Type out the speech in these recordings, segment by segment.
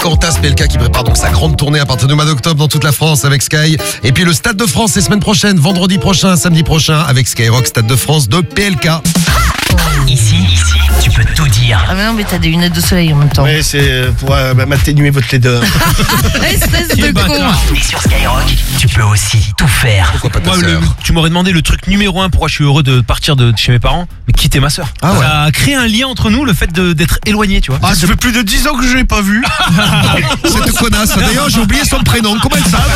Corentin PLK qui prépare donc sa grande tournée à partir du mois d'octobre dans toute la France avec Sky. Et puis le Stade de France, c'est semaine prochaine, vendredi prochain, samedi prochain avec Skyrock, Stade de France de PLK. Ici, tu peux tout dire. Ah mais non, mais t'as des lunettes de soleil en même temps. Oui, c'est pour m'atténuer votre laideur. Espèce de con. Et sur Skyrock, tu peux aussi tout faire. Pourquoi pas ta Moi, sœur? tu m'aurais demandé le truc numéro 1 pourquoi je suis heureux de partir de chez mes parents, mais quitter ma sœur. Ah ouais. Ça a créé un lien entre nous, le fait d'être éloigné, tu vois. Ah, ça fait plus de 10 ans que je l'ai pas vu. Cette connasse, d'ailleurs j'ai oublié son prénom, comment elle s'appelle?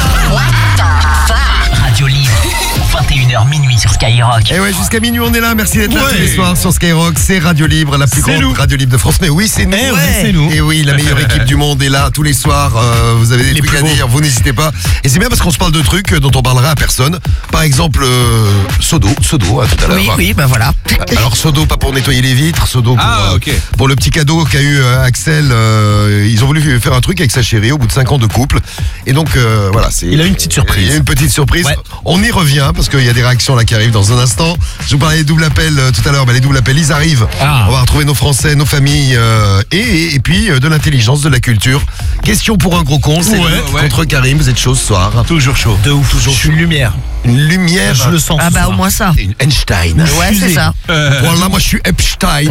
Radio Libre, 21h minuit sur Skyrock. Et ouais, jusqu'à minuit on est là, merci d'être là tous les soirs sur Skyrock, c'est Radio Libre, la plus grande radio libre de France. Mais oui, c'est nous. Eh ouais, c'est nous. Et oui, la meilleure équipe du monde est là tous les soirs, vous avez des trucs à dire, vous n'hésitez pas. Et c'est bien parce qu'on se parle de trucs dont on parlera à personne. Par exemple, Sodo, à tout à l'heure. Oui, bah voilà. Alors Sodo, pas pour nettoyer les vitres, Sodo pour, pour le petit cadeau qu'a eu Axel. Ils ont voulu faire un truc avec sa chérie au bout de 5 ans de couple. Et donc voilà, Il a une petite surprise. Il y a une petite surprise. Ouais. On y revient parce qu'il y a des réactions là qui arrivent dans un instant. Je vous parlais des doubles appels tout à l'heure. Les doubles appels, ils arrivent. Ah. On va retrouver nos Français, nos familles et puis de l'intelligence, de la culture. Question pour un gros con, c'est contre Karim. Vous êtes chaud ce soir. Toujours chaud. De ouf, je suis une lumière. Une lumière. Je le sens. Ah bah au moins ça. Une Einstein. Ouais, c'est ça. Voilà, moi je suis Epstein.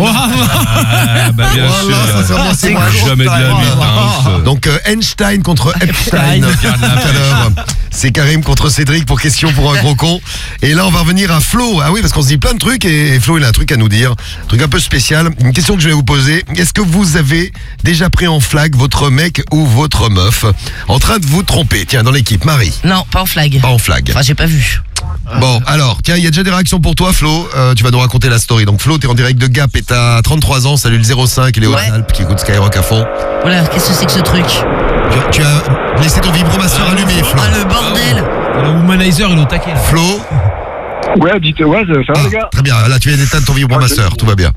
Ah, bah bien Voilà, sincèrement, c'est moi. Jamais de la vie. Donc Einstein contre Epstein. Epstein. Tout à l'heure. C'est Karim contre Cédric pour question pour un gros con. Et là on va revenir à Flo. Ah oui, parce qu'on se dit plein de trucs et Flo il a un truc à nous dire. Un truc un peu spécial. Une question que je vais vous poser. Est-ce que vous avez déjà pris en flag votre mec ou votre meuf en train de vous tromper? Tiens, dans l'équipe, Marie. Non, pas en flag. Pas en flag. Enfin, j'ai pas vu. Bon, alors, tiens, il y a déjà des réactions pour toi, Flo. Tu vas nous raconter la story. Donc, Flo, t'es en direct de Gap et t'as 33 ans. Salut le 05, il est aux Alpes qui écoute Skyrock à fond. Voilà, qu'est-ce que c'est que ce truc? Tu as laissé ton vibromasseur allumé, Flo. Ah, le bordel. Le womanizer, il est au taquet là. Flo. Ouais, dites, ouais, ça va les gars? Très bien, là, tu viens d'éteindre ton vibromasseur. Tout va bien.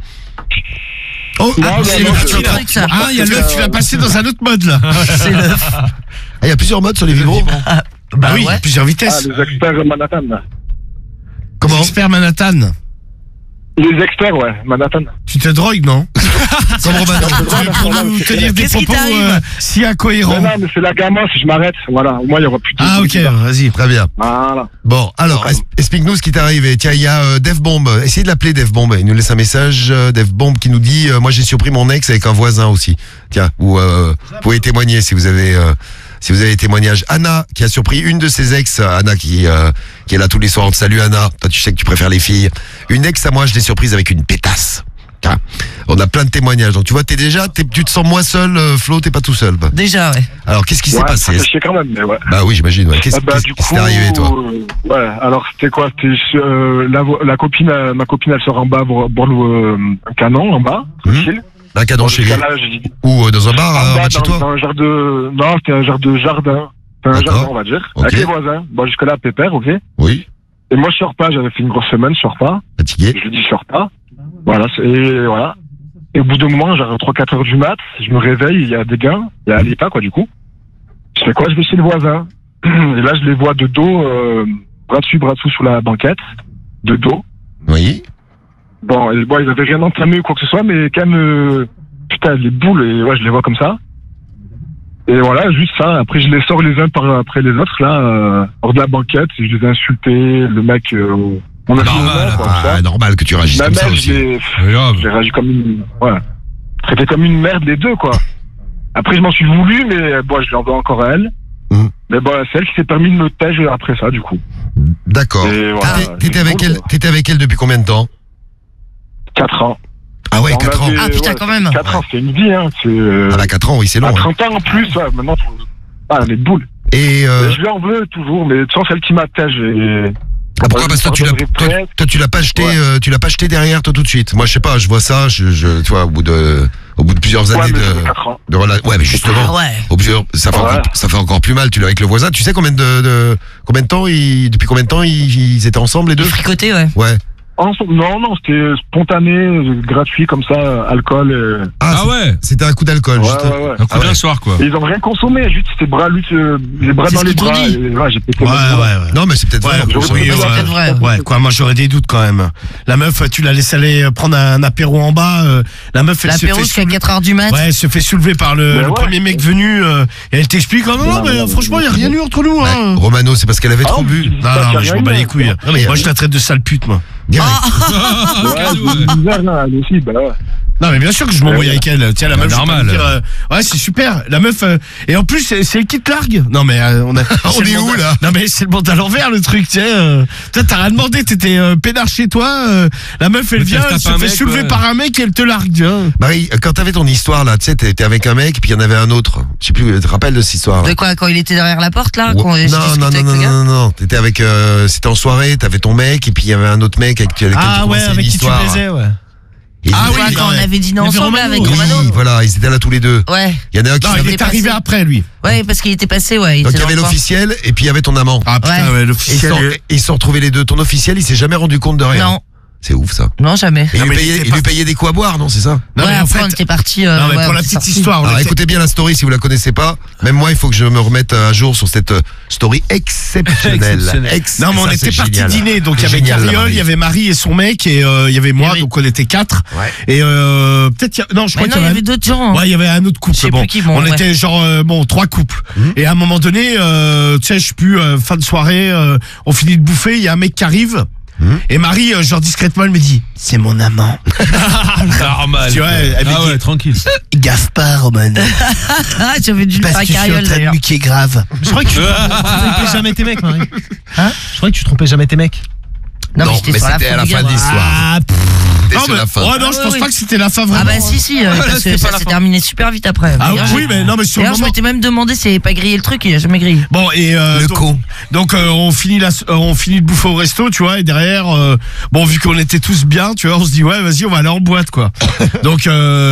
Oh, C'est le petit truc, ça. Ah, il y a l'œuf, tu vas passer dans un autre mode là. C'est l'œuf. Ah, il y a plusieurs modes sur les vibros. Bah oui, ouais. plusieurs Ah, vitesses. les experts Manhattan. Là. Comment? Expert Manhattan. Les experts, ouais, Manhattan. Tu te drogues, non? Comme Romain. Pour nous tenir des Qu'est-ce qui propos t'arrive si Non, incohérents. non, mais c'est la gamin, si je m'arrête, voilà, au moins il y aura plus de... Ah, ok, vas-y. Très bien. Voilà. Bon, alors, explique-nous ce qui t'est arrivé. Tiens, il y a Def Bomb. Essayez de l'appeler Def Bomb. Il nous laisse un message, Def Bomb, qui nous dit moi j'ai surpris mon ex avec un voisin aussi. Tiens, ou vous pouvez témoigner si vous avez témoignage. Anna, qui a surpris une de ses ex, Anna qui est là tous les soirs. Salut Anna, toi tu sais que tu préfères les filles. Une ex à moi, je l'ai surprise avec une pétasse. Tiens, on a plein de témoignages. Donc tu vois, tu te sens moins seul, Flo, t'es pas tout seul. Bah. Déjà, ouais. Alors qu'est-ce qui s'est Ça passé? fait chier quand même, mais ouais. Bah oui, j'imagine. Ouais. Qu'est-ce Du qui coup, s'est arrivé, toi? ouais, alors c'était quoi? C'était la copine, ma copine, elle sort en bas pour un canon, en bas, tranquille. Un cadeau chez lui. Ou dans un bar, en bas de chez toi? Dans un genre de... Non, c'était un genre de jardin. C'était un jardin, on va dire. Ok. Avec les voisins. Bon, jusque-là, pépère, ok. Oui. Et moi, je sors pas, j'avais fait une grosse semaine, je sors pas. Fatigué. Je lui dis, je sors pas. Voilà, et voilà. Et au bout d'un moment, genre 3-4 heures du mat, je me réveille, il y a des gars, il y a Alipa, quoi, du coup. Je fais quoi? Je vais chez le voisin. Et là, je les vois de dos, bras dessous sur la banquette. De dos. Oui. Bon, ils avaient rien entamé ou quoi que ce soit, mais quand même, putain, les boules, et ouais, je les vois comme ça. Et voilà, juste ça. Après, je les sors les uns après les autres, là, hors de la banquette. Je les ai insultés, le mec, on a normal que tu réagisses comme ça aussi. J'ai réagi comme une... Ouais. C'était comme une merde, les deux, quoi. Après, je m'en suis voulu, mais bon, je l'en veux encore à elle. Mais bon, c'est elle qui s'est permis de me tège après ça, du coup. D'accord. Voilà, t'étais avec elle depuis combien de temps? 4 ans. Ah ouais, 4 ans. Ah putain, quand même. 4 ans, c'est une vie, hein. Ah bah 4 ans, oui, c'est long. À 30 ans en plus, ouais, maintenant, les boules. Et je lui en veux toujours, mais sans celle qui m'attège. Ah, pourquoi? Parce que toi, tu l'as pas jeté, tu l'as pas jeté derrière toi tout de suite. Moi, je sais pas, je vois ça, tu vois, au bout de plusieurs années de relation. Ouais, mais justement, ça fait encore plus mal. Tu l'as avec le voisin. Tu sais depuis combien de temps ils étaient ensemble les deux? Fricotés, ouais. Ouais. Non, c'était spontané, gratuit comme ça, alcool. Ah ouais. C'était un coup d'alcool. Ouais, juste. ouais. Un coup d'un soir, quoi. Et ils ont rien consommé, juste c'était les bras C'est dans ce les qu'ils t'ont bras. dit. Et là, j'ai pété. Ouais, le bras. ouais. Non, mais c'est peut-être Ouais, vrai. oui, c'est peut-être vrai. ouais, quoi, moi j'aurais des doutes quand même. La meuf, tu la laisses aller prendre un apéro en bas. La meuf, elle se L'apéro fait jusqu'à soulever. 4h du mat. Ouais, elle se fait soulever par le ouais. premier mec venu. Et elle t'explique, non, mais franchement, il n'y a rien eu entre nous. Ouais, Hein. Romano, c'est parce qu'elle avait trop bu. Non, mais je m'en bats les couilles. Non, mais- Moi, je la traite de sale pute, moi. Direct. Ouais, c'est bizarre, là, elle aussi, bah ouais. Non, mais bien sûr que je m'embrouille Ouais. avec elle. Tiens, la meuf, je vais normal. pas lui dire, ouais, c'est super. La meuf, et en plus, c'est elle qui te largue. Non, mais on On c'est est le où, monde- là Non, mais c'est le monde à l'envers, le truc, tu sais. Toi, t'as rien demandé, t'étais peinard chez toi. La meuf, elle Mais vient, t'as elle se tapé un fait mec, soulever ouais. par un mec et elle te largue, tu vois. Marie, quand t'avais ton histoire là, tu sais, t'étais avec un mec, puis il y en avait un autre. Je sais plus, tu te rappelles de cette histoire De quoi, quand il était derrière la porte, là? Quand j'ai Non, discuté non, non, avec non, le gars? non. T'étais avec, c'était en soirée, t'avais ton mec, et puis il y avait un autre mec avec lequel tu commençais une histoire. ouais. Et Ah il- Quoi, oui, quand ouais. on avait dîné Il y avait ensemble, Romano. avec Oui, Romano? voilà, ils étaient là tous les deux. Ouais. Il y en a un qui Non, il savait- est arrivé après, lui. Ouais, parce qu'il était passé, ouais. Donc il y était dans avait le coin. l'officiel, et puis il y avait ton amant. Ah putain, Ouais. ouais, Et ils l'officiel. sont- et ils se sont retrouvés les deux. Ton officiel, il s'est jamais rendu compte de rien. Non, C'est ouf ça. non, jamais. Et Non, il mais lui payait, c'est il pas- lui payait des coups à boire, non, c'est ça? Non, Ouais, mais en après, on fait, était partis. non, mais ouais, pour on la était petite sortis. histoire, on Alors était- écoutez bien la story si vous la connaissez pas. Même moi, il faut que je me remette à jour sur cette story exceptionnelle. Exceptionnelle. Non, mais on Ça, était c'est partis génial. dîner, donc il y C'est avait génial, la Cariole, Marie. il y avait Marie et son mec, et il y avait moi, Oui. donc on était 4. Ouais. Et peut-être, non, je crois Mais non, qu'il il y y avait d'autres gens. Ouais, il y avait un autre couple. Je sais Bon, plus qui, bon, on ouais. était genre 3 couples. Et à un moment donné, tu sais, je sais plus, fin de soirée, on finit de bouffer, il y a un mec qui arrive. Et Marie, genre discrètement, elle me dit, c'est mon amant. Normal. Tu vois, elle me Ah dit, ouais, tranquille. gaffe pas, Roman. Ah, j'avais dû le faire Parce à que je suis en Cariole, train de d'ailleurs. muquer grave. Je crois que tu trompais jamais tes mecs, Marie. Hein Je crois que tu trompais jamais tes mecs. Non, Non, mais j'étais mais sur la c'était à fin la du fin gars. de l'histoire. Ah, C'était non, sur mais, la fin. ouais, non, je Ah, pense oui, pas oui. que c'était la fin vraiment. Ah bah si, parce c'était que pas ça la s'est fin. terminé super vite après. Ah D'ailleurs, oui, mais non, mais sur le D'ailleurs, je moment. m'étais même demandé s'il avait pas grillé le truc, il a jamais grillé. Bon, et Le donc, con. donc on finit on finit de bouffer au resto, tu vois, et derrière, bon, vu qu'on était tous bien, tu vois, on se dit ouais, vas-y, on va aller en boîte, quoi. Donc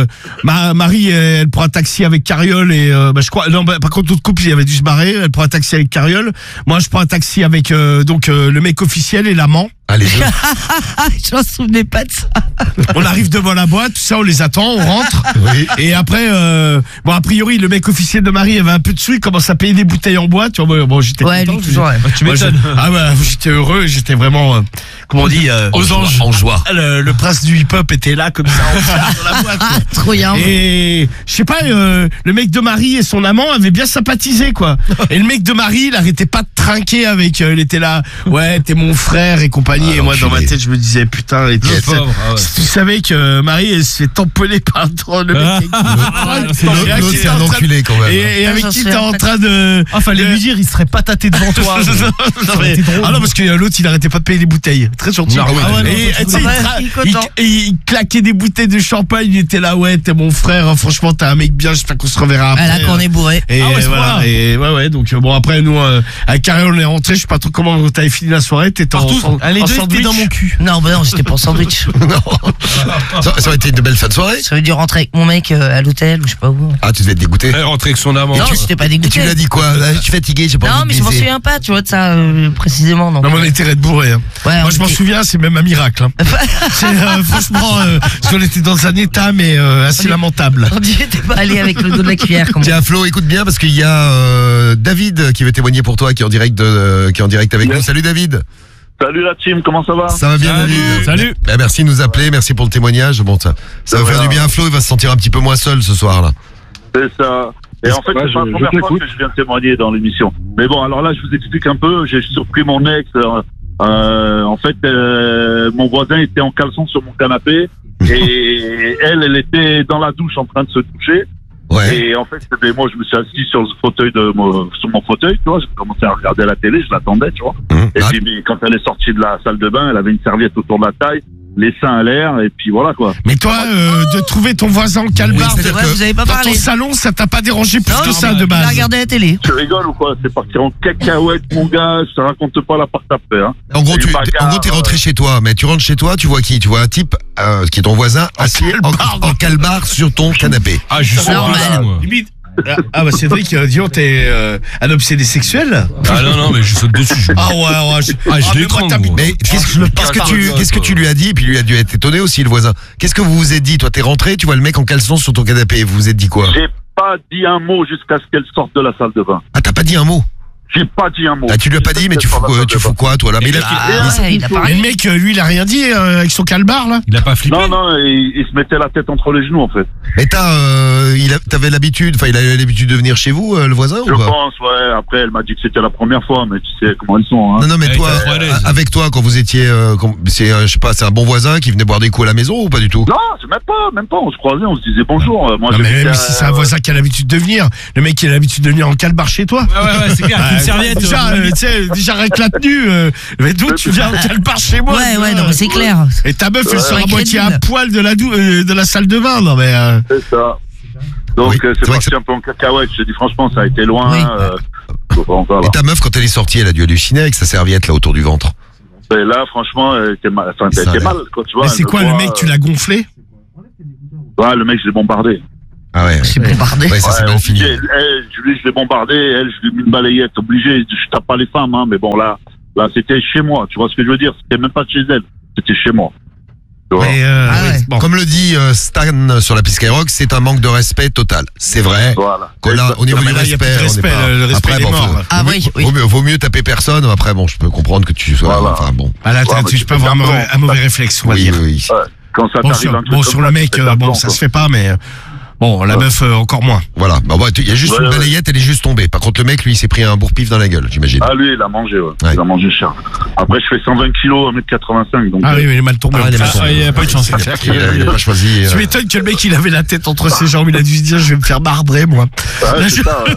Marie, elle prend un taxi avec Cariole et bah, je crois, non, bah, par contre, l'autre couple, il avait dû se barrer. Elle prend un taxi avec Cariole. Moi, je prends un taxi avec donc le mec officiel et l'amant. Ah, les deux. Ah, je m'en souvenais pas de ça. On arrive devant la boîte, tout ça, on les attend, on rentre. Oui. Et après, bon, a priori, le mec officiel de Marie avait un peu de sous, il commence à payer des bouteilles en boîte. Tu vois, bon, j'étais Ouais, content. lui, toujours, ouais. Tu Moi, m'étonnes. ah ouais, j'étais heureux, j'étais vraiment, comment on dit, aux anges. En joie. Le prince du hip-hop était là, comme ça, en face, dans la boîte. Ah, quoi. trop bien. Et je sais pas, le mec de Marie et son amant avaient bien sympathisé, quoi. Et le mec de Marie, il arrêtait pas de trinquer avec, il était là, ouais, t'es mon frère et compagnie. Ah, et moi, dans ma l'enculé. tête, je me disais, putain, et Le pauvre, ah ouais. si tu savais que Marie, elle se fait tamponner par le mec. L'autre, c'est un enculé quand même. Et avec J'en qui suis t'es en en fait. train de. Ah, fallait lui dire, il serait pas tâté devant toi. Non, mais- ah non, parce que l'autre, il arrêtait pas de payer des bouteilles. Très gentil. Normal. Ah ouais, Non, et tu sais, Ouais, il est content. il claquait des bouteilles de champagne. Il était là, ouais, t'es mon frère. hein, franchement, t'es un mec bien. J'espère qu'on se reverra après. Voilà qu'on est bourré. Et Ah ouais, c'est voilà. vrai. Et ouais. Donc bon, après nous, à Carré, on est rentré. Je sais pas trop comment t'avais fini la soirée. T'étais en, Partout. en, Les en deux étaient sandwich. dans mon cul. Non, bah non, j'étais pas en sandwich. Ça aurait été une belle fin de soirée. Ça veut dire rentrer avec mon mec à l'hôtel ou je sais pas où. Ah, tu devais être dégoûté. Elle est rentrée avec son amant. Non, j'étais pas Et tu dégoûté. lui as dit quoi? Là, je suis fatigué, j'ai pas Non, envie mais de je m'en baiser. souviens pas, tu vois, de ça précisément. Donc, Non, mais on était red bourré. Hein. ouais, Moi, on je m'en était- souviens. C'est même un miracle. Hein. C'est franchement, parce qu'on était dans un état mais assez lamentable. On dirait que t'es pas allé avec le dos de la cuillère. Comme Tiens, Flo, écoute bien parce qu'il y a David qui veut témoigner pour toi, qui est en direct avec nous. Salut David. Salut la team, comment ça va? Ça va bien, Salut. David? Salut. Ben, merci de nous appeler, merci pour le témoignage. Bon, ça va faire du bien à Flo, il va se sentir un petit peu moins seul ce soir là. C'est ça. Et en fait, Ouais, c'est pas la je première fois t'écoute. que je viens témoigner dans l'émission. Mais bon, alors là, je vous explique un peu. J'ai surpris mon ex. En fait, mon voisin était en caleçon sur mon canapé. Et elle était dans la douche en train de se toucher. Ouais. Et en fait, moi, je me suis assis sur le fauteuil sur mon fauteuil, tu vois. J'ai commencé à regarder la télé, je l'attendais, tu vois. Et Ah, puis, mais quand elle est sortie de la salle de bain, elle avait une serviette autour de la taille, les seins à l'air, et puis voilà, quoi. Mais toi, de trouver ton voisin en calbar Oui, c'est-à-dire Ouais, que vous avez pas dans parlé. ton salon, ça t'a pas dérangé plus Non, que ça de Il a base. regardé la télé. Tu rigoles ou quoi? C'est parti en cacahuète, mon gars. Je te raconte pas la part après, hein. En gros, Une bagarre, t'es rentré chez toi, mais tu rentres chez toi, tu vois qui? Tu vois un type qui est ton voisin assis en calbar sur ton canapé. Ah, je suis Normal. moi. Limite, Ah bah Cédric, dis-donc, t'es un obsédé sexuel? Ah non, mais je saute dessus. Ah ouais, je je mais l'étrangle, moi, gros. Mais qu'est-ce que tu lui as dit? Et puis lui a dû être étonné aussi, le voisin. Qu'est-ce que vous vous êtes dit? Toi, t'es rentré, tu vois le mec en caleçon sur ton canapé. Vous vous êtes dit quoi? J'ai pas dit un mot jusqu'à ce qu'elle sorte de la salle de bain. Ah, t'as pas dit un mot? J'ai pas dit un mot. Ah, tu lui as pas dit, mais tu fous quoi, toi là? Mais il a- Il a pas Mais rien. le mec, lui, il a rien dit avec son calbar, là. Il a pas flippé. Non, il se mettait la tête entre les genoux, en fait. Mais t'avais l'habitude, enfin, il a eu l'habitude de venir chez vous, le voisin, Je ou pas? pense, ouais. Après, elle m'a dit que c'était la première fois, mais tu sais comment ils sont, hein. Non, mais Ouais, toi, il était trop à l'aise. avec toi, quand vous étiez, je sais pas, c'est un bon voisin qui venait boire des coups à la maison ou pas du tout? Non, c'est même pas. On se croisait, on se disait bonjour. Moi, Non, mais j'habitais même si c'est un voisin qui a l'habitude de venir, le mec qui a l'habitude de venir en calbar chez toi. Ouais, c'est clair, avec une serviette. Déjà avec la tenue, mais d'où tu viens en calbar chez moi? Ouais, non, mais c'est clair. Et ta meuf, elle sort à Ouais, moitié à crédible. poil de la salle de bain, non mais. C'est ça. Donc, Oui, c'est c'est vrai parti que un peu en cacahuète. Je te dis, franchement, ça a été loin. Oui. Bon, voilà. Et ta meuf, quand elle est sortie, elle a dû halluciner avec sa serviette là autour du ventre. Et là, franchement, elle était mal. Enfin, Ça elle a était l'air. mal, quoi, tu vois. Mais c'est elle me quoi, le voit, mec, tu l'as gonflé? Ouais, le mec, je l'ai bombardé. Ah ouais. J'ai bombardé. Ouais, ça c'est mal fini. obligé. Lui, je l'ai bombardé. Elle, je lui ai mis une balayette. Obligé. Je tape pas les femmes, hein. Mais bon, là, c'était chez moi. Tu vois ce que je veux dire? C'était même pas chez elle. C'était chez moi. Tu vois. Mais, Ah ouais. bon. Comme le dit Stan sur la piste Skyrock, c'est un manque de respect total. C'est vrai. Voilà. Au niveau Non, mais du là, il y a plus respect, de respect, on est pas... le respect, Après, il est bon, mort. Ah oui, oui. vaut mieux taper personne. Après, bon, je peux comprendre que tu sois. Voilà. Enfin bon. Ah là, Ouais, tu mais peux avoir c'est un mauvais réflexe, on va Oui, dire. oui. Ouais. Quand ça Bon, t'arrive un truc sur comme le ça, mec, tu fais pas bon, plan, ça quoi. se fait pas, mais bon, la meuf, encore moins. Voilà. Bah, il y a juste Ouais, une ouais. balayette, elle est juste tombée. Par contre, le mec, lui, il s'est pris un bourre-pif dans la gueule, j'imagine. Ah, lui, il a mangé, ouais. Ouais. Il a mangé cher. Après, je fais 120 kilos, 1m85. Donc, Ah oui, mais il est mal tombé. Ah, il est mal Ah, tombé. Il n'y a pas eu de chance. Il a pas choisi. Tu m'étonnes que le mec, il avait la tête entre ses jambes, il a dû se dire, je vais me faire marbrer, moi. ouais, Là, c'est ça.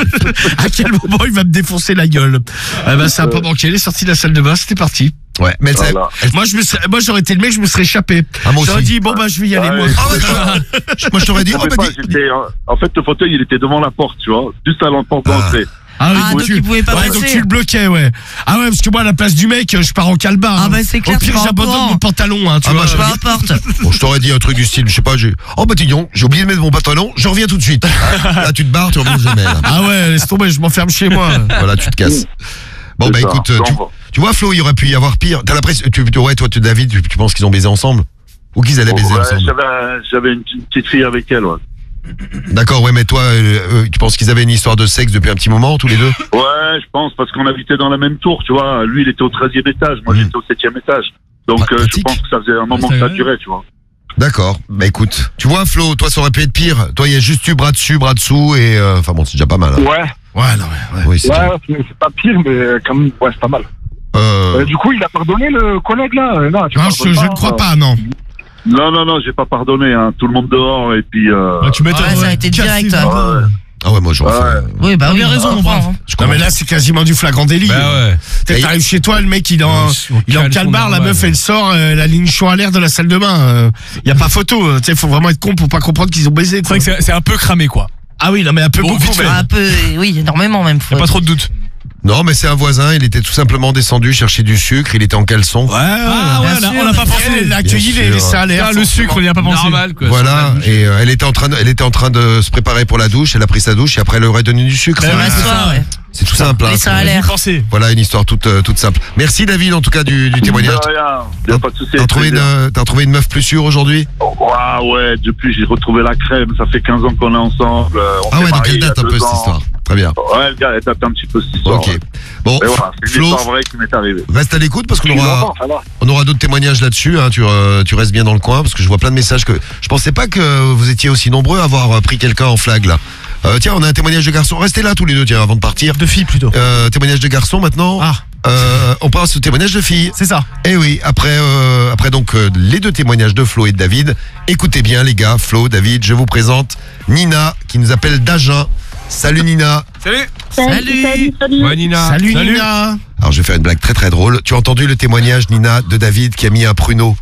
À quel moment il va me défoncer la gueule? Ah bah, ça a pas manqué, il est sorti de la salle de bain, c'était parti. Ouais, mais elle Voilà. Moi, j'aurais été le mec, je me serais échappé. Ah, moi J'aurais aussi. dit, bon, bah, je vais y aller, Ouais. moi. Ah ouais, moi, je t'aurais dit, Je oh, pouvais bah, pas, en fait, le fauteuil, il était devant la porte, tu vois. Juste à l'entrée d'entrée. Ah, oui, Ah, donc il pouvait pas ouais, donc passer. tu le bloquais, ouais. Ah ouais, parce que moi, à la place du mec, je pars en calbar. Ah bah, c'est clair, Au pire, tu pars en j'abandonne courant. mon pantalon, hein, tu Ah vois. bah, je- Peu importe. Bon, je t'aurais dit un truc du style, je sais pas, oh bah dis donc, j'ai oublié de mettre mon pantalon, je reviens tout de suite. Là, tu te barres, tu reviens jamais. Là. Ah ouais, laisse tomber, je m'enferme chez moi. Voilà, tu te casses. Bon, bah C'est ça. écoute, Donc, tu vois, Flo, il aurait pu y avoir pire. T'as l'impression, ouais, toi, David, tu penses qu'ils ont baisé ensemble? Ou qu'ils allaient baiser ouais, ensemble? j'avais une petite fille avec elle, ouais. D'accord, ouais, mais toi, tu penses qu'ils avaient une histoire de sexe depuis un petit moment, tous les deux? Ouais, je pense, parce qu'on habitait dans la même tour, tu vois. Lui, il était au 13e étage, moi, j'étais au 7e étage. Donc, je Pratique. pense que ça faisait un moment que ça durait, tu vois. D'accord, bah écoute, tu vois, Flo, toi, ça aurait pu être pire. Toi, il y a juste eu bras dessus, bras dessous, et enfin bon, c'est déjà pas mal. Hein. Ouais, Ouais, non, mais, ouais. Oui, c'est ouais, c'est pas pire, mais quand même, ouais, c'est pas mal. Du coup, il a pardonné le collègue là? Non, tu Non, pardonnes je ne crois pas, non. Non, j'ai pas pardonné, hein. Tout le monde dehors, et puis, Tu m'étonnes. Ouais, ça a été direct. Cassez-vous. hein. ouais. Ah ouais, moi, j'aurais Ouais. fait. Oui, bah oui, bien raison, on mon comprend, brave. hein. Non, mais là, c'est quasiment du flagrant délit. Bah ouais. Et- T'arrives chez toi, le mec, il est en cale calbar, son la normal. meuf, elle sort, la ligne chaud à l'air de la salle de bain. Y a pas photo. Tu sais, faut vraiment être con pour pas comprendre qu'ils ont baisé. C'est vrai que c'est un peu cramé, quoi. Ah oui, non, mais un peu Bon, beaucoup, vite mais. fait. Un peu, oui, énormément même. Y a pas trop de doute. Non, mais c'est un voisin, il était tout simplement descendu chercher du sucre, il était en caleçon. Ah ouais, bien on a pas sûr. pensé. Elle a accueilli Bien les sûr. salaires. Ah, le sucre, on n'y a pas pensé. Normal, quoi. Voilà, et elle était en train de se préparer pour la douche, elle a pris sa douche et après elle aurait donné du sucre. Ben C'est- ouais, Le soir, ouais. C'est tout simple. hein. Les ça a J'y l'air. pensé. Voilà une histoire toute simple. Merci David en tout cas du témoignage. De rien, y a pas de souci. T'as retrouvé une meuf plus sûre aujourd'hui? Ah ouais, depuis, j'ai retrouvé la crème. Ça fait 15 ans qu'on est ensemble. On Ah s'est ouais, donc mariés elle il y a date un 2 peu cette ans. histoire. Très bien. Ouais, le gars, elle date un petit peu cette histoire. Ok. ouais. Bon, Et voilà, c'est une Flo, histoire vraie qui m'est arrivée. reste à l'écoute parce qu'on Tu aura, l'entends, ça va. on aura d'autres témoignages là-dessus. Hein. Tu restes bien dans le coin parce que je vois plein de messages que je pensais pas que vous étiez aussi nombreux à avoir pris quelqu'un en flag là. Tiens, on a un témoignage de garçon. Restez là tous les deux, tiens, avant de partir. De filles plutôt. Témoignage de garçon maintenant. Ah. On passe au témoignage de filles. C'est ça. Eh oui, après donc les deux témoignages de Flo et de David. Écoutez bien les gars, Flo, David, je vous présente Nina qui nous appelle d'Agen. Salut Nina. Salut. Salut. Ouais, Nina. Salut, Nina. Alors je vais faire une blague très très drôle. Tu as entendu le témoignage Nina de David qui a mis un pruneau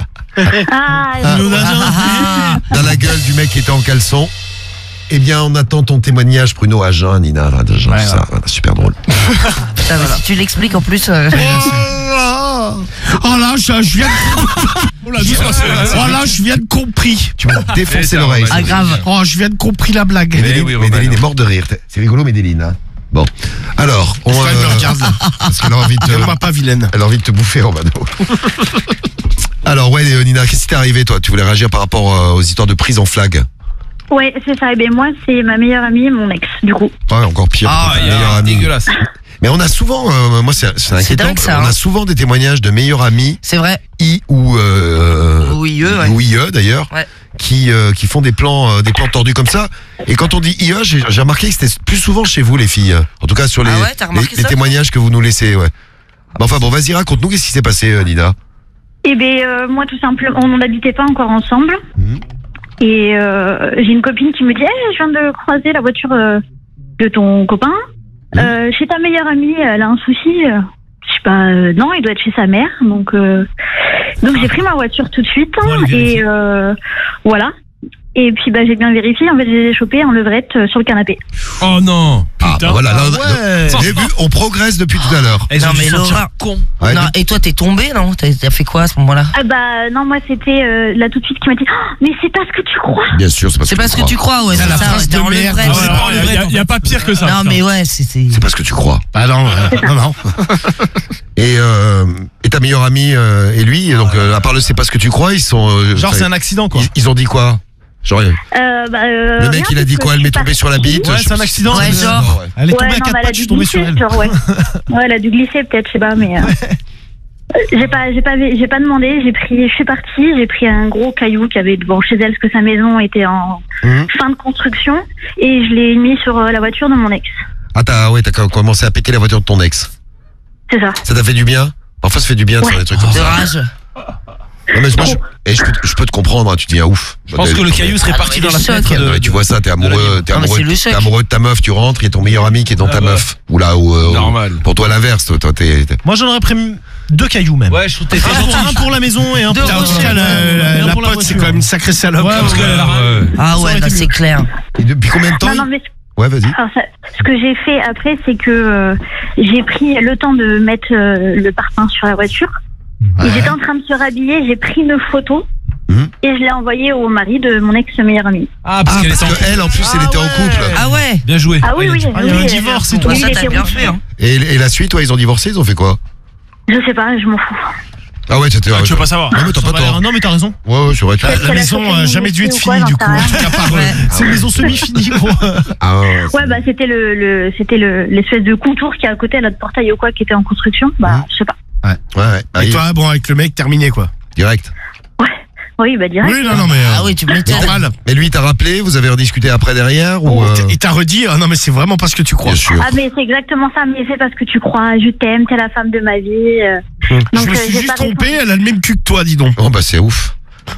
dans la gueule du mec qui était en caleçon. Eh bien, on attend ton témoignage, Pruneau, à Jean, Nina, là, de Jean, Ouais, tout ça. Voilà, super drôle. Putain, mais si tu l'expliques en plus. Oh là, je viens de compris. Tu m'as défoncé l'oreille. Ah, grave. Oh, je viens de compris la blague. Médéline est morte de rire. C'est rigolo, Médéline. Hein. Bon. Alors, Elle me regarde là. parce qu'elle a envie de Regarde-moi pas, vilaine. elle a envie de te bouffer, Romano. Alors, ouais, Nina, qu'est-ce qui t'est arrivé, toi? Tu voulais réagir par rapport aux histoires de prise en flag? Ouais, c'est ça. Et ben moi, c'est ma meilleure amie, mon ex, du coup. Ouais, encore pire. Ah, ta meilleure amie. dégueulasse. Mais on a souvent, moi c'est inquiétant, dingue, ça, on a hein. souvent des témoignages de meilleurs amis, C'est vrai. ou Oui, eux, ouais. ou IE d'ailleurs, Ouais. qui font des plans tordus comme ça. Et quand on dit IE, j'ai remarqué que c'était plus souvent chez vous les filles. En tout cas sur les, Ah ouais, t'as remarqué les ça témoignages que vous nous laissez. Ouais. Bah, enfin bon, vas-y, raconte-nous qu'est-ce qui s'est passé, Nina. Et ben moi, tout simplement, on n'habitait pas encore ensemble. Mhm. Et j'ai une copine qui me dit, je viens de croiser la voiture de ton copain. Chez ta meilleure amie, elle a un souci. Je sais pas, non, il doit être chez sa mère. Donc j'ai pris ma voiture tout de suite. Et voilà. Et puis j'ai bien vérifié. En fait, je les ai chopés en levrette sur le canapé. Oh non. Ah, bah voilà, là, ouais. vous avez vu, on progresse depuis tout à l'heure. Elles Non, ont dû mais se sentir Laura. con. Ouais, Non, et toi, t'es tombé, non? T'as fait quoi à ce moment-là? Ah non, moi c'était là tout de suite qui m'a dit, oh, mais c'est pas ce que tu crois. Bien sûr, c'est C'est pas ce que tu crois, ouais, C'est c'est la ça. phrase T'es de en merde. levrette. Ouais, Il y a pas pire que ça. Non, mais ouais, c'est. C'est pas ce que tu crois. Ah non, non. Et ta meilleure amie et lui, donc à part le c'est pas ce que tu crois, ils sont. Genre, c'est un accident, quoi. Ils ont dit quoi? Genre, le Le mec il a dit quoi? Elle m'est tombée sur la bite. Ouais, c'est un accident. Ouais, genre. Elle est Ouais, tombée à non, quatre mais elle a pattes, je dû suis tombé sur glisser, elle. genre, ouais. Ouais, elle a dû glisser peut-être, je sais pas, mais j'ai pas demandé, je suis partie, j'ai pris un gros caillou qu'il y avait devant chez elle parce que sa maison était en fin de construction et je l'ai mis sur la voiture de mon ex. Ah t'as commencé à péter la voiture de ton ex. C'est ça. Ça t'a fait du bien? Parfois ça fait du bien de faire des trucs comme De ça. rage. Non, mais je peux te comprendre, hein, tu dis ah ouf. Je pense que le caillou serait Ah, parti mais dans la le choc. fenêtre. Non, mais tu vois ça, t'es amoureux, Non, mais c'est le choc. t'es amoureux de ta meuf, tu rentres, il y a ton meilleur ami qui est dans ta meuf. Ou là, Normal. pour toi l'inverse, toi t'es. Moi j'en aurais pris 2 cailloux même. Ouais, je trouve que t'étais Un pour la maison et un pour Deux la rochers. voiture. La Et un pour pote, c'est voiture. quand même une sacrée salope. Ouais, parce ouais, que- ouais. Ah Ça aurait ouais, été non, c'est mieux. clair. Et depuis combien de temps Non, mais Ouais, vas-y. alors, ce que j'ai fait après, c'est que j'ai pris le temps de mettre le parfum sur la voiture. Et j'étais en train de se rhabiller, j'ai pris une photo et je l'ai envoyée au mari de mon ex-meilleur ami. Ah, parce qu'elle était en qu'elle en plus elle était en couple. Ah ouais. Bien joué. Ah oui, oui. Ah, il y a oui, un divorce et tout. Ouais, Oui, ça il t'as était bien rouge. fait, hein. Et la suite, ouais, ils ont divorcé, ils ont fait quoi? Je sais pas, je m'en fous. Ah ouais, c'était. Tu veux pas savoir. Non mais t'as Ça pas va aller- tort. Non mais t'as raison. Ouais, c'est vrai. Peut-être La qu'elle a maison fait a jamais dû être ou quoi, finie, du j'en coup. sais rien. En tout cas, par Ouais. C'est une maison semi-finie gros. Ah ouais. Ouais, c'était l'espèce de contour qui est à côté, là, de portail ou quoi, qui était en construction. Je sais pas. Ouais. Et Arrive, toi, bon, avec le mec, terminé, quoi. direct. Oui, direct. Oui, non, mais. Ah oui, tu m'étonnes. Normal. Mais lui, il t'a rappelé, vous avez rediscuté après derrière ou Il t'a redit, ah non, mais c'est vraiment pas ce que tu crois. Bien sûr. Ah, mais c'est exactement ça, mais c'est parce que tu crois, je t'aime, t'es la femme de ma vie. Je me suis j'ai juste pas trompé, répondu. elle a le même cul que toi, dis donc. Oh bah c'est ouf.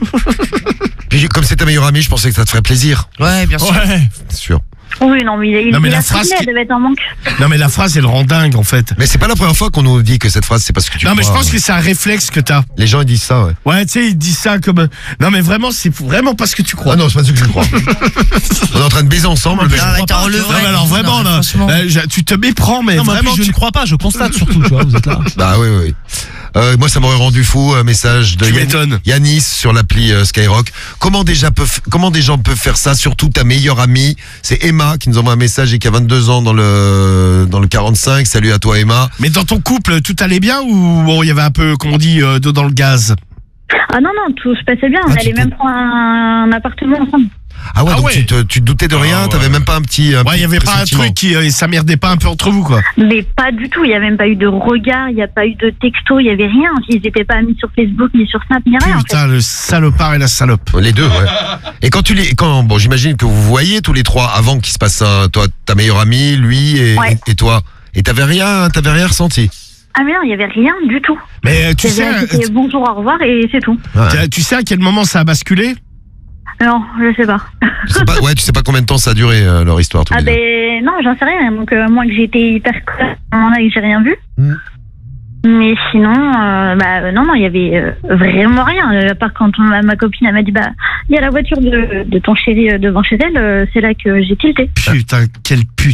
Puis comme c'est ta meilleure amie, je pensais que ça te ferait plaisir. Ouais, bien sûr. Ouais. C'est sûr. Oui, non, mais il Non, mais il la a phrase soufflé, qui- elle devait être en manque. Non, mais la phrase, elle rend dingue, en fait. Mais c'est pas la première fois qu'on nous dit que cette phrase c'est parce que tu Non, mais je crois. pense que c'est un réflexe que t'as. Les gens ils disent ça, ouais. Ouais, tu sais, ils disent ça comme. Non, mais vraiment, c'est vraiment pas ce que tu crois. Ah non, c'est pas ce que je crois. On est en train de baiser ensemble. mais- Non, mais t'es en levrette. Non, mais alors vraiment, Non, là, franchement. tu te méprends, mais Non, mais en vraiment, plus, je ne crois pas, je constate surtout, tu vois, vous êtes là. Bah oui. Moi ça m'aurait rendu fou, un message de Tu m'étonnes. Yanis sur l'appli Skyrock. Comment des gens peuvent faire ça, surtout ta meilleure amie? C'est Emma qui nous envoie un message et qui a 22 ans dans le 45. Salut à toi Emma. Mais dans ton couple, tout allait bien ou bon, il y avait un peu, comment on dit, d'eau dans le gaz? Ah non, tout se passait bien. On Ah, allait même prendre un appartement ensemble. Ah ouais, Ah donc ouais. tu te doutais de rien, Ah ouais. t'avais même pas un petit. Ouais, il y avait pas un pressentiment. truc qui s'emmerdait pas un peu entre vous, quoi. Mais pas du tout. Il n'y a même pas eu de regard, il n'y a pas eu de texto, il n'y avait rien. Ils n'étaient pas mis sur Facebook, ni sur Snap, ni rien. En fait. Putain, le salopard et la salope. Les deux, ouais. Et bon, j'imagine que vous voyez tous les trois avant qu'il se passe toi, ta meilleure amie, lui Ouais. et toi. Et t'avais rien ressenti. Ah mais non, il n'y avait rien du tout. Mais tu C'était sais, bonjour, au revoir et c'est tout. Ouais. tu sais à quel moment ça a basculé? Non, je sais pas. Tu sais pas combien de temps ça a duré leur histoire tous Ah les deux. ben non, j'en sais rien. Donc moi que j'étais hyper claire à ce moment-là et que j'ai rien vu. Mm. Mais sinon, non, il y avait vraiment rien. À part quand ma copine elle m'a dit il y a la voiture de ton chéri devant chez elle, c'est là que j'ai tilté. Putain, quelle pute.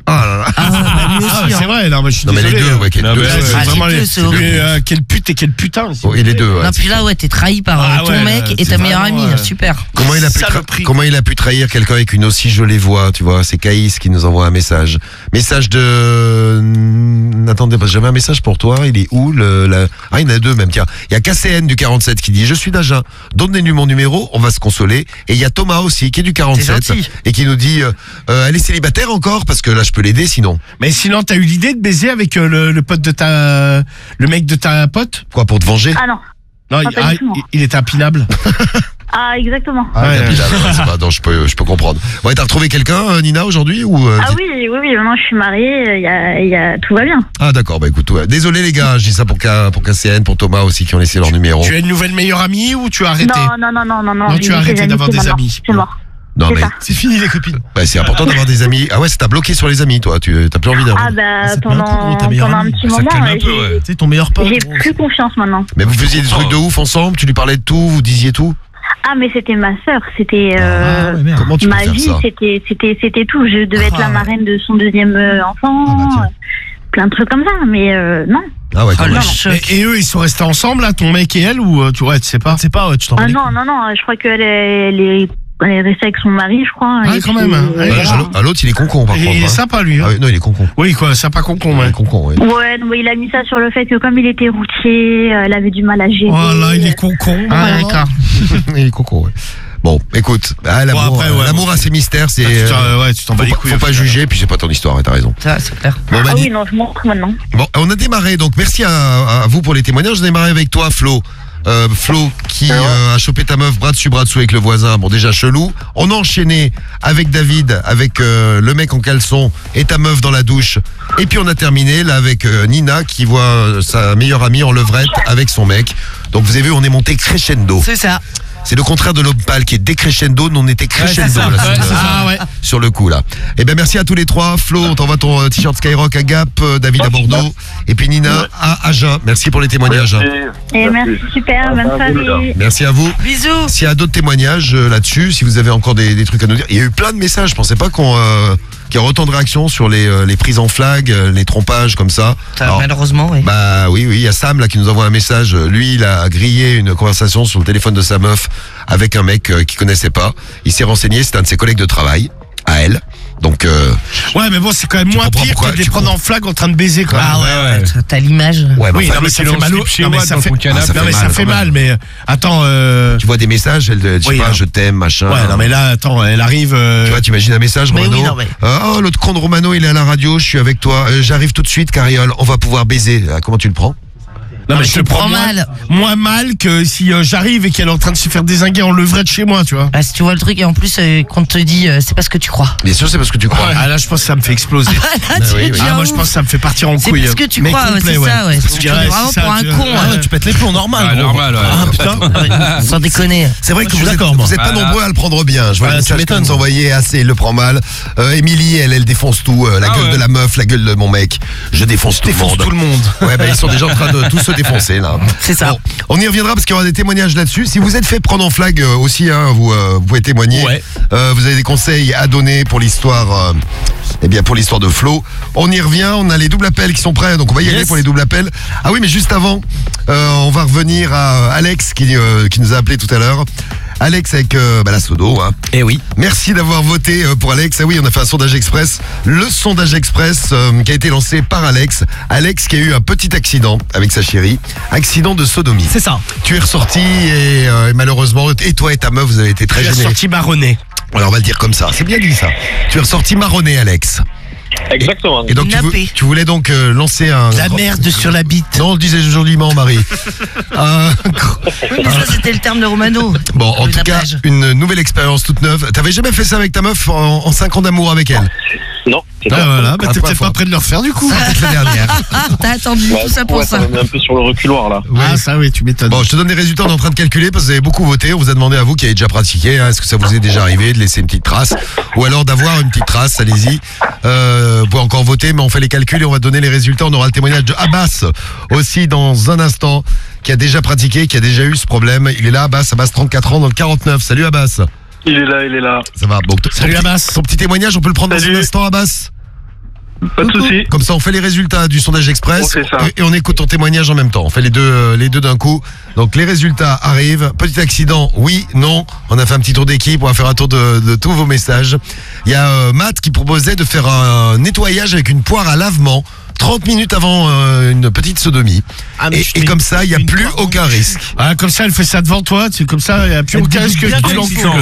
Ah là là. Ah, bah, lui aussi, C'est hein. vrai, non, mais je suis Non mais les désolé. deux, ouais, quels Non, deux. mais Ouais, ouais, c'est Ah, vraiment les deux, les. c'est horrible. Quel pute et quel putain. Oh, et les deux. Ouais. Non, puis là, ouais, t'es trahi par Ah ton ouais, mec et c'est ta meilleure vraiment, amie. Super. Comment Saloperie. comment il a pu trahir quelqu'un avec une aussi jolie voix, tu vois? C'est Caïs qui nous envoie un message. Message de... Attendez, parce que j'avais un message pour toi. Il est où Ah, il y en a deux même, tiens. Il y a KCN du 47 qui dit « Je suis d'Agen. Donnez-lui mon numéro, on va se consoler. » Et il y a Thomas aussi qui est du 47 C'est gentil. et qui nous dit elle est célibataire encore? Parce que là, je peux l'aider sinon. Mais sinon, t'as eu l'idée de baiser avec le pote de le mec de ta pote? Quoi, pour te venger? Ah non. Non, Ah, pas du tout, non. il était impinable. Ah, exactement. Ah, Ouais, t'as pris la- c'est pas- non, je peux comprendre. Ouais, t'as retrouvé quelqu'un, Nina, aujourd'hui ou Ah oui, maintenant je suis mariée, tout va bien. Ah d'accord, bah écoute, ouais. Désolé les gars, je dis ça pour KCN, pour Thomas aussi qui ont laissé leur numéro. Tu as une nouvelle meilleure amie ou tu as arrêté? Non. Non, j'ai tu as dit arrêté ses d'avoir des amitiés amis. maintenant. C'est mort. Non c'est mais ça. C'est fini les copines. bah, c'est important d'avoir des amis. Ah ouais, ça t'a bloqué sur les amis toi, tu t'as plus envie d'avoir. Ah bah Ça te met un coup, pendant ta meilleure un amie. petit Ça te moment, calme un peu, ouais. Tu sais, ton meilleur pote. j'ai gros, plus confiance maintenant. Mais vous faisiez des trucs de ouf ensemble, tu lui parlais de tout, vous disiez tout. Ah mais c'était ma sœur, c'était Ah ouais, merde. Comment tu peux ma faire vie, ça? c'était tout. Je devais être la Ah, ouais. marraine de son deuxième enfant, Ah, bah, tiens. plein de trucs comme ça. Mais non. Ah ouais, Oh, quand le même. choc. Et eux, ils sont restés ensemble, là, ton mec et elle, ou tu sais pas? Je sais pas, ouais, tu t'en Ah bats les non, couilles. non. Je crois qu'elle est restée avec son mari, je crois. Ah, et quand puis, même, hein. Ouais, Ouais, voilà. l'autre il est concon par Il contre. est hein. sympa, lui. Ah Hein. oui, non, il est concon. Oui, quoi, sympa concon, Il ouais. est concon, oui. Ouais, non, mais il a mis ça sur le fait que comme il était routier, elle avait du mal à gérer. Voilà, il est concon. Ah, d'accord. Il est concon, ouais. Bon, écoute, l'amour, Bon, après, ouais, l'amour bon, a ses mystères, c'est. Ouais, tu t'en bats les couilles. Faut pas juger, puis c'est pas ton histoire, ouais, t'as raison. Ça, c'est clair. Bon, bah, Ah oui, non, je m'en fous maintenant. Bon, on a démarré, donc merci à vous pour les témoignages. On a démarré avec toi, Flo. Flo qui a chopé ta meuf bras dessus avec le voisin. Bon, déjà chelou. On a enchaîné avec David, avec le mec en caleçon et ta meuf dans la douche. Et puis on a terminé là avec Nina qui voit sa meilleure amie en levrette avec son mec. Donc vous avez vu, on est monté crescendo. C'est ça. C'est le contraire de l'homme pâle qui est décrescendo. Nous on était crescendo c'est ça. là, Ouais, sur, c'est Ah, ouais. sur le coup là. Eh ben merci à tous les trois. Flo, on t'envoie ton t-shirt Skyrock à Gap, David à Bordeaux et puis Nina à Agen. Merci pour les témoignages. Et merci, super, bonne soirée. Merci à vous. Bisous. S'il y a d'autres témoignages là-dessus, si vous avez encore des trucs à nous dire, il y a eu plein de messages. Je pensais pas qu'il y aurait autant de réactions sur les prises en flag, les trompages comme ça. Alors, Malheureusement, oui. bah oui, il y a Sam là qui nous envoie un message. Lui, il a grillé une conversation sur le téléphone de sa meuf avec un mec qu'il connaissait pas. Il s'est renseigné, c'est un de ses collègues de travail, à elle. Donc, Ouais, mais bon, c'est quand même moins comprends pire pourquoi- que de les tu prendre en flag en train de baiser, quoi. Ah ouais, t'as l'image. ouais, bah, Oui, enfin, non, mais ça il est fait en mal. slip chez Non, mais Watt ça dans fait ton canapé. ça non, fait mais mal, ça quand fait même. mal, mais attends. tu vois des messages, elle, je sais Oui, pas, non. je t'aime, machin. Ouais, non, mais là, attends, elle arrive. Tu vois, t'imagines un message, Mais Romano. oui, non, mais- Oh, l'autre con de Romano, il est à la radio, je suis avec toi. J'arrive tout de suite, Cariole, on va pouvoir baiser. Comment tu le prends? Non, mais mais je te tu prends prends moins mal. moins mal que si j'arrive et qu'elle est en train de se faire dézinguer en levrette chez moi, tu vois. Ah, si tu vois le truc, et en plus, qu'on te dit, c'est pas ce que tu crois. Bien sûr, c'est parce que tu crois. Ah là, je pense que ça me fait exploser. Là, tu oui, oui. deviens Ah, moi, je ouf. pense que ça me fait partir en C'est couille. parce que tu Mais crois, complet, c'est ça, ouais. Parce Tu que, te prends ouais, vraiment c'est pour ça, un tu- con. Ah ouais, tu pètes les plombs, normal. Ah, gros. normal, ouais. Ah putain. Sans déconner. C'est vrai que Je suis vous êtes, d'accord, moi. vous êtes pas Voilà. nombreux à le prendre bien. Je vois Ah, le tu message que m'étonnes. vous envoyez assez, il le prend mal. Émilie, elle défonce tout. La Ah gueule ouais. de la meuf, la gueule de mon mec. Je défonce tout le monde. tout le monde. Ouais, bah, ils sont déjà en train de tous se défoncer, là. C'est ça. Bon, on y reviendra parce qu'il y aura des témoignages là-dessus. Si vous êtes fait prendre en flag aussi, hein, vous pouvez témoigner. Ouais. Vous avez des conseils à donner pour l'histoire, pour l'histoire de Flo. On y revient. On a les doubles appels qui sont prêts, donc on va y aller Yes. pour les doubles appels. Ah oui, mais juste avant, on va revenir à Alex qui nous a appelé tout à l'heure. Alex avec la Sodo. Hein. Eh oui. Merci d'avoir voté pour Alex. Ah oui, on a fait un sondage express. Le sondage express qui a été lancé par Alex. Alex qui a eu un petit accident avec sa chérie. Accident de sodomie. C'est ça. Tu es ressorti et malheureusement, et toi et ta meuf, vous avez été très J'ai gênés. sorti marronné. Alors on va le dire comme ça. C'est bien dit ça. Tu es ressorti marronné, Alex. Exactement. Et donc Nappé. tu voulais donc lancer un... La merde sur la bite. Non, on le disait joliment, Marie. Oui, mais ça, c'était le terme de Romano. Bon, en Le tout cas, nappage. une nouvelle expérience toute neuve. T'avais jamais fait ça avec ta meuf en 5 ans d'amour avec elle? Non, c'est Ah, ça. voilà, bah, Ah, t'es pas peut-être fort. pas prêt de le refaire du coup. Peut-être la dernière. Ah, t'as attendu Ouais, tout ça pour ouais, ça. me met un peu sur le reculoir là. Oui. Ah, ça, oui, tu m'étonnes. Bon, je te donne les résultats, on est en train de calculer parce que vous avez beaucoup voté. On vous a demandé à vous qui avez déjà pratiqué, hein, est-ce que ça vous est déjà arrivé de laisser une petite trace ou alors d'avoir une petite trace, allez-y. Vous pouvez encore voter, mais on fait les calculs et on va donner les résultats. On aura le témoignage de Abbas aussi dans un instant, qui a déjà pratiqué, qui a déjà eu ce problème. Il est là, Abbas 34 ans dans le 49. Salut Abbas. Il est là, il est là. Ça va. Bon, Salut, ton petit- Abbas. Ton petit témoignage, on peut le prendre dans Salut. un instant, Abbas. Pas de soucis. Comme ça, on fait les résultats du sondage express On fait ça. et on écoute ton témoignage en même temps. On fait les deux d'un coup. Donc les résultats arrivent. Petit accident, oui, non. On a fait un petit tour d'équipe. On va faire un tour de tous vos messages. Il y a Matt qui proposait de faire un nettoyage avec une poire à lavement. 30 minutes avant une petite sodomie. Ah, mais et comme ça, il n'y a plus aucun risque. Ah, comme ça, elle fait ça devant toi, comme ça, il n'y a plus aucun risque que tu l'encules.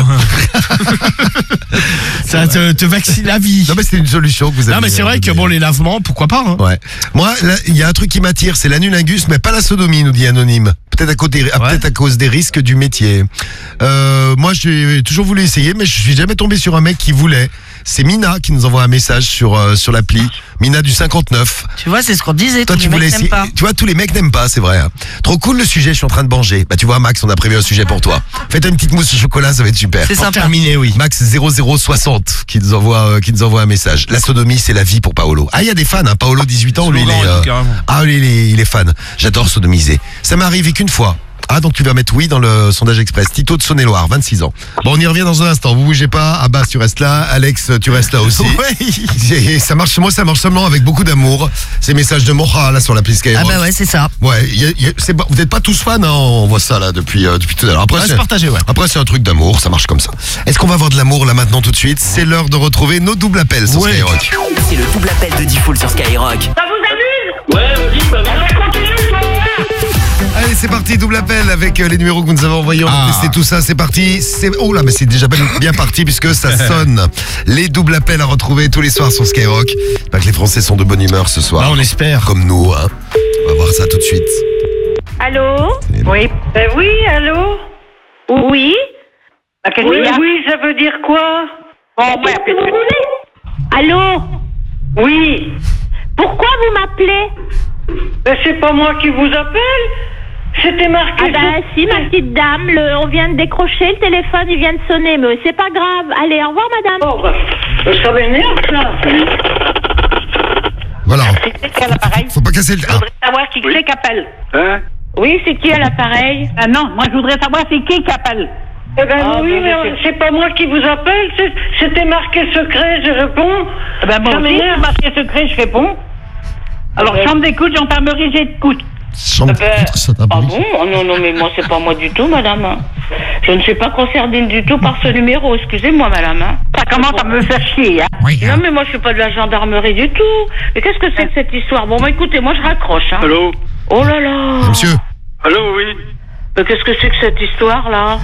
Ça te vaccine la vie. Non mais c'est une solution que vous avez. Non mais c'est vrai que bon, les lavements, pourquoi pas, hein. Ouais. Moi, là, il y a un truc qui m'attire, c'est l'anulingus, mais pas la sodomie, nous dit Anonyme. Peut-être à cause des risques du métier. Moi, j'ai toujours voulu essayer, mais je suis jamais tombé sur un mec qui voulait. C'est Mina qui nous envoie un message sur l'appli. Mina du 59. Tu vois, c'est ce qu'on disait. Toi, tous tu les voulais mecs n'aiment essayer. pas. Tu vois, tous les mecs n'aiment pas, c'est vrai. Hein. Trop cool le sujet, je suis en train de manger. Bah, tu vois, Max, on a prévu un sujet pour toi. Faites une petite mousse au chocolat, ça va être super. C'est sympa. Terminé, oui. Max 0060 qui nous envoie un message. La sodomie, c'est la vie pour Paolo. Ah, il y a des fans, hein. Paolo, 18 ans, lui, il est, il est fan. J'adore sodomiser. Ça m'est arrivé qu'une fois. Ah, donc tu vas mettre oui dans le sondage express. Tito de Saône-et-Loire, 26 ans. Bon, on y revient dans un instant. Vous bougez pas. Abbas, tu restes là. Alex, tu restes là aussi. Et ça marche seulement avec beaucoup d'amour. Ces messages de Mocha, là, sur la piste Skyrock. Ah bah ouais, c'est ça. Ouais, vous n'êtes pas tous fans, hein, on voit ça là depuis tout à l'heure. Après, C'est partagé, ouais. Après, c'est un truc d'amour, ça marche comme ça. Est-ce qu'on va avoir de l'amour là maintenant tout de suite? C'est l'heure de retrouver nos doubles appels sur Skyrock. C'est le double appel de Diffoul sur Skyrock. Ça vous amuse? Ouais, vas-y, bah, Allez, c'est parti, double appel avec les numéros que vous nous avez envoyés. On va tester tout ça, c'est parti. Oh là, mais c'est déjà bien parti puisque ça sonne. Les doubles appels à retrouver tous les soirs sur Skyrock. Pas que les Français sont de bonne humeur ce soir. Ah, on espère. Comme nous, hein. On va voir ça tout de suite. Allô? Oui. Oui, allô? Oui? Oui, ça veut dire quoi? Bon, Qu'est-ce que vous voulez? Allô? Oui. Pourquoi vous m'appelez? Ben, c'est pas moi qui vous appelle. C'était marqué. Ah bah si, ma petite dame, on vient de décrocher, le téléphone, il vient de sonner, mais c'est pas grave. Allez, au revoir, madame. Oh, bah, ça m'énerve, ça. Voilà. C'est qui à l'appareil? Faut pas casser le. Je voudrais savoir qui c'est qui appelle. Hein? Oui, c'est qui à l'appareil? Ah non, moi je voudrais savoir c'est qui appelle. Eh ben oui, mais c'est pas moi qui vous appelle, c'était marqué secret, je réponds. Eh ben moi aussi, c'est marqué secret, je réponds. Alors, chambre d'écoute, gendarmerie, j'écoute. Chambre d'écoute, ça t'a Ah bon? Oh, non, mais moi, c'est pas moi du tout, madame. Je ne suis pas concernée du tout par ce numéro, excusez-moi, madame. Ça commence à me faire chier, hein? Non, mais moi, je suis pas de la gendarmerie du tout. Mais qu'est-ce que c'est que cette histoire? Bon, bah, écoutez, moi, je raccroche, hein. Allô? Oh là là! Monsieur. Allô, oui? Mais qu'est-ce que c'est que cette histoire-là?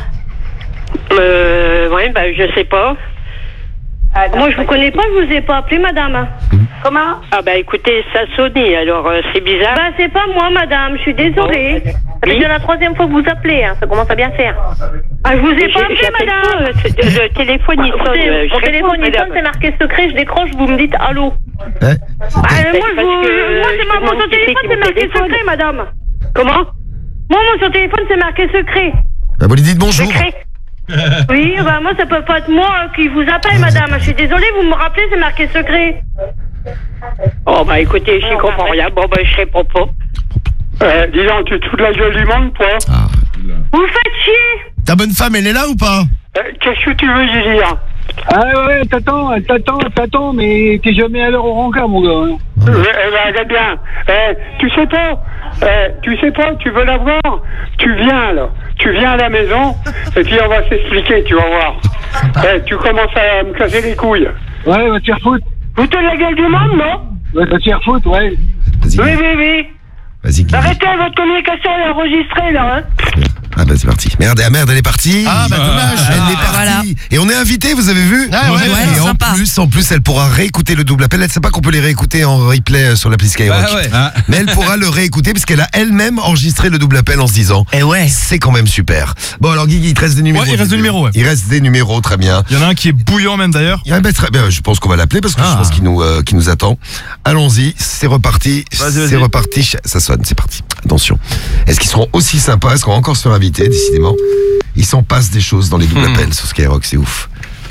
Oui, ben, je sais pas. Moi, je vous connais pas, je vous ai pas appelé, madame. Comment? Ah, ben, écoutez, ça sonnait, alors c'est bizarre. Bah c'est pas moi, madame, je suis désolée. C'est déjà la troisième fois que vous appelez, hein. Ça commence à bien faire. Ah, je vous ai pas appelé, madame. Le téléphone, il sonne. Mon téléphone, il sonne, c'est marqué secret, je décroche, vous me dites allô. Eh Moi, mon téléphone, c'est marqué secret, madame. Comment? Moi, mon téléphone, c'est marqué secret. Bah, vous lui dites bonjour. Secret. Oui, bah moi, ça peut pas être moi qui vous appelle, madame. Je suis désolée, vous me rappelez, c'est marqué secret. Oh, bah, écoutez, je comprends rien. Bon, ben, je réponds pas. Dis donc, tu te fous de la gueule du monde, toi? Vous faites chier. Ta bonne femme, elle est là ou pas? Qu'est-ce que tu veux y dire? Ah ouais, t'attends, mais t'es jamais à l'heure au rencard, mon gars. Regarde bien. Tu sais pas, tu veux la voir? Tu viens, là. Tu viens à la maison, et puis on va s'expliquer, tu vas voir. Tu commences à me casser les couilles. Ouais, va te faire foutre. Vous êtes la gueule du monde, non? Ouais, va te faire foutre, ouais. Vas-y. Oui. Vas-y. Arrêtez, votre communication est enregistrée, là, hein. Ah bah c'est parti. Merde, elle est partie. Ah bah dommage. Elle est partie. Voilà. Et on est invité, vous avez vu? Ah ouais, et sympa. en plus, elle pourra réécouter le double appel. Elle sait pas qu'on peut les réécouter en replay sur l'appli Skyrock. Bah ouais. Ah. Mais elle pourra le réécouter parce qu'elle a elle-même enregistré le double appel en se disant. Eh ouais. C'est quand même super. Bon alors Guigui, il te reste des numéros. Ouais, il reste des numéros, ouais. Il reste des numéros, très bien. Il y en a un qui est bouillant même d'ailleurs. Ah bah, très bien, je pense qu'on va l'appeler parce que je pense qu'il nous attend. Allons-y, c'est reparti. Vas-y. C'est reparti. Ça sonne, c'est parti. Attention. Est-ce qu'ils seront aussi sympas? Est-ce qu'on va encore se faire inviter, décidément? Il s'en passe des choses dans les doubles appels sur Skyrock, c'est ouf.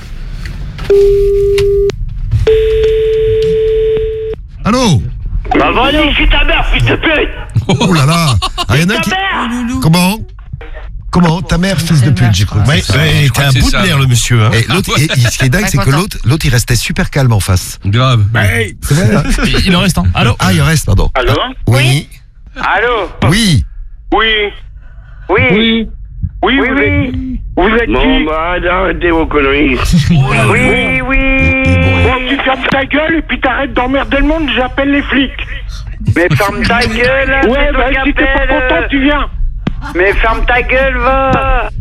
Allô? Bah, vas-y, je suis ta mère, fils de pute! Oh là là. Ah, y en a qui... Comment? Comment? Ta mère, fils de pute, j'ai cru. Ouais, je crois t'es un que c'est bout de ça. nerf, le monsieur. Hein. Et l'autre, et ce qui est dingue, c'est que l'autre, il restait super calme en face. Grave. C'est vrai, hein? Il en reste un. Allô? Ah, il reste, pardon. Allô? Oui. Allô? Oui. Oui. Oui. Oui. Vous êtes qui? Bon, bah, arrêtez vos conneries. Oui. Bon, tu fermes ta gueule et puis t'arrêtes d'emmerder le monde, j'appelle les flics. Mais ferme ta gueule, Ouais, c'est toi bah, qui si t'es pas appelle. content, tu viens. Mais ferme ta gueule, va.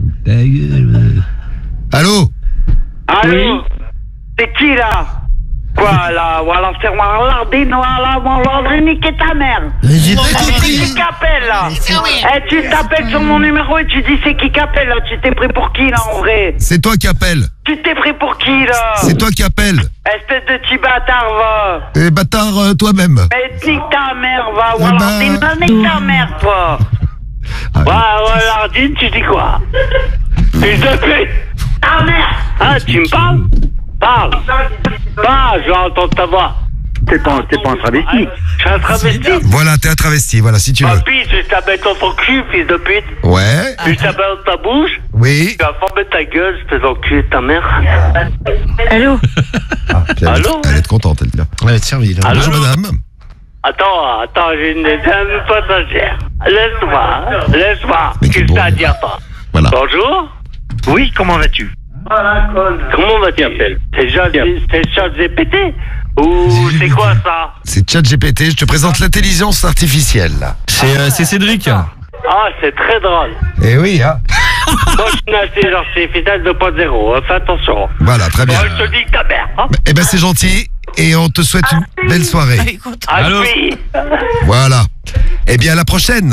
Allô? Allô? C'est qui là? Quoi là? Voilà, c'est Walardine, voilà, niquer ta mère. J'ai pas C'est compris. qui qui appelle là? Eh, tu t'appelles sur mon numéro et tu dis c'est qui appelle là? Tu t'es pris pour qui là en vrai? C'est toi qui appelles. Tu t'es pris pour qui là? C'est toi qui appelles. Espèce de petit bâtard, va. Et bâtard, toi-même. Mais nique ta mère, va. Eh Walardine, ben- nique ta mère, toi. Ah, Walardine, tu dis quoi? Fils de pute. Ta mère. Ah, tu me parles? Parle. Parle, je vais entendre ta voix. T'es pas un travesti. Je suis un travesti. Voilà, t'es un travesti, voilà, si tu veux. Papy, je t'appelle dans ton cul, fils de pute. Ouais. Je t'appelle dans ta bouche. Oui. Tu vas former ta gueule, espèce d'enculé de ta mère. Allô? Puis Allô? Elle est contente, elle, là. Elle va être servie, là. Allô? Bonjour, madame. Attends, j'ai une deuxième passagère. Laisse-moi. Mais Qu'est-ce que bon. t'as à dire, toi? Voilà. Bonjour? Oui, comment vas-tu? Comment vas-tu? C'est ChatGPT? Ou c'est quoi ça? C'est ChatGPT, je te présente l'intelligence artificielle, là. C'est Cédric. Ah, c'est très drôle. Eh oui, hein. Moi, je suis une intelligence artificielle 2.0. Fais attention. Voilà, très bien. Moi, je te dis que ta mère. Hein? Eh ben, c'est gentil. Et on te souhaite une belle soirée. Allô? Oui. Voilà. Eh bien, à la prochaine.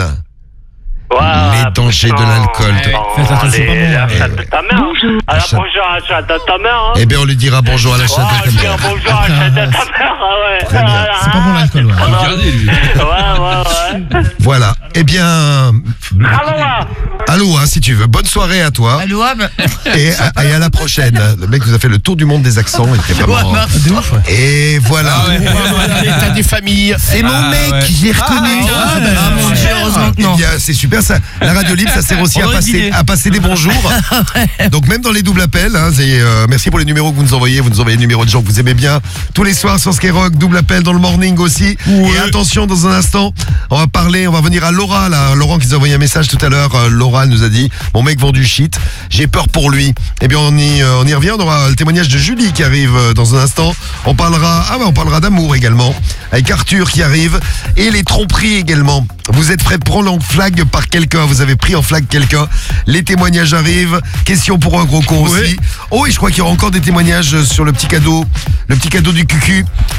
Les dangers de l'alcool. Faites attention, c'est pas bon. La chatte de ta mère. Bonjour. À la prochaine, à la chatte de ta mère. Hein? Eh bien, on lui dira bonjour à la chatte de ta Dis mère. bonjour à la chatte de ta mère. Ouais. Très bien. C'est pas bon l'alcool, ouais. Regardez, lui. Ouais. Voilà. Eh bien, Allô, là. allô, hein, si tu veux. Bonne soirée à toi. Allô, Ab? Et à la prochaine. Le mec nous a fait le tour du monde des accents. Il était vraiment... De ouf, ouais. Et voilà. L'état des familles. C'est mon mec, ouais. j'ai reconnu. Ah mon Dieu, heureusement que Eh non. bien, c'est super ça. La radio libre, ça sert aussi On aurait deviné. à passer des bonjours. Donc même dans les doubles appels, hein, merci pour les numéros que vous nous envoyez. Vous nous envoyez le numéro de gens que vous aimez bien. Tous les soirs sur Skyrock, double appel dans le morning aussi. Et attention, dans un instant, on va venir à Laura, là. Laurent qui nous a envoyé un message tout à l'heure. Laura elle nous a dit, mon mec vend du shit. J'ai peur pour lui. Eh bien, on y revient. On aura le témoignage de Julie qui arrive dans un instant. On parlera d'amour également. Avec Arthur qui arrive. Et les tromperies également. Vous êtes prêts de prendre en flag par quelqu'un. Vous avez pris en flag quelqu'un. Les témoignages arrivent. Question pour un gros con aussi. Oh, et je crois qu'il y aura encore des témoignages sur le petit cadeau du cucu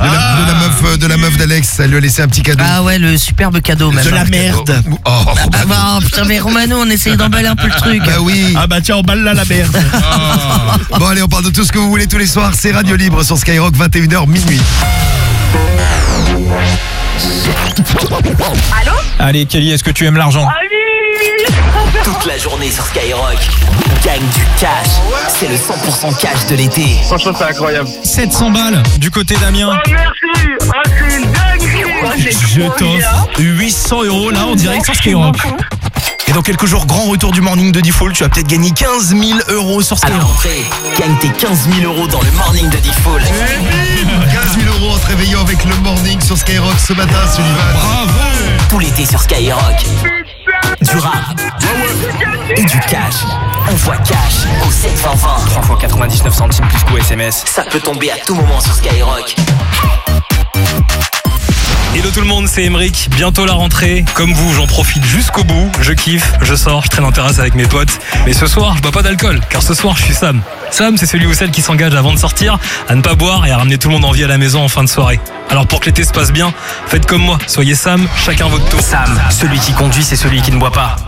de la meuf d'Alex. Elle lui a laissé un petit cadeau. Ah ouais, le superbe cadeau même. De la merde. Oh, Ah bah putain, mais Romano, on essaye d'emballer un peu le truc. bah oui. Ah bah tiens, on balle là la merde. Bon allez, on parle de tout ce que vous voulez tous les soirs. C'est Radio Libre sur Skyrock, 21h minuit. Allez, Kelly, est-ce que tu aimes l'argent? Toute la journée sur Skyrock. Gagne du cash. C'est le 100% cash de l'été. Franchement, c'est incroyable. 700 balles du côté d'Amiens. Merci. Ah, c'est une dinguerie. Je t'offre 800 € là en direct sur Skyrock. Et dans quelques jours, grand retour du morning de Default, tu vas peut-être gagner 15 000 € sur À la Skyrock. rentrée, gagne tes 15 000 € dans le morning de Default. 15 000 € en te réveillant avec le morning sur Skyrock ce matin, Sullivan. Bravo. Tout l'été sur Skyrock. Du rap et du cash. Envoie cash au 720. 3 fois 99 centimes plus coût SMS. Ça peut tomber à tout moment sur Skyrock. Hello tout le monde, c'est Emeric. Bientôt la rentrée. Comme vous, j'en profite jusqu'au bout. Je kiffe, je sors, je traîne en terrasse avec mes potes. Mais ce soir, je bois pas d'alcool, car ce soir, je suis Sam. Sam, c'est celui ou celle qui s'engage avant de sortir à ne pas boire et à ramener tout le monde en vie à la maison en fin de soirée. Alors pour que l'été se passe bien, faites comme moi. Soyez Sam, chacun votre tour. Sam, celui qui conduit, c'est celui qui ne boit pas.